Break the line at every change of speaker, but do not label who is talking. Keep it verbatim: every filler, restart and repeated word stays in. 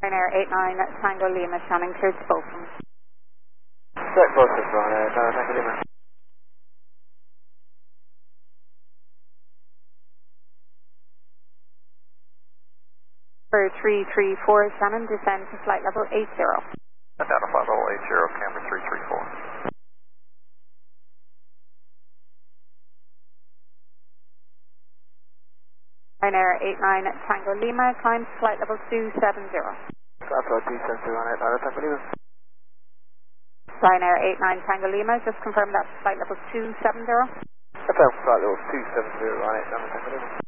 Ryanair eight nine Tango Lima, Shannon, cleared to Bolton.
Direct process, Ryanair, Tango Tango Lima.
For three three four, Shannon, descend to flight level eight zero.
Down to flight level eight zero, camber three three four.
Ryanair eight nine Tango Lima, climb to flight level two seven zero.
Flight level two seven zero, Ryanair, Tango Tango Lima.
Ryanair eight nine Tango Lima, just confirm that's flight level two seven zero.
Confirm flight level two seven zero, Ryanair, Tango Tango Lima.